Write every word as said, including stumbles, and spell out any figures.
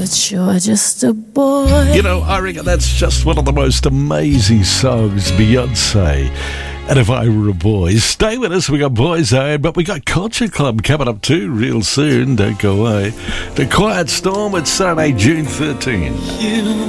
but you're just a boy. You know, I reckon that's just one of the most amazing songs, Beyonce. And If I Were a Boy. Stay with us, we got Boys Zone, but we got Culture Club coming up too real soon. Don't go away. The Quiet Storm, it's Saturday, June thirteenth. You